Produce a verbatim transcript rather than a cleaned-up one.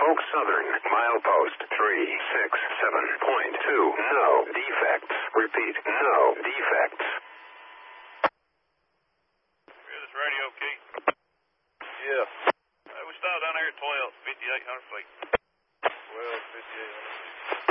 Norfolk Southern, milepost three six seven point two. No defects. Repeat, no defects. Hear this radio, Keith? Yeah. Hey, we stopped down here at twelve, fifty-eight hundred feet. twelve, fifty-eight hundred feet.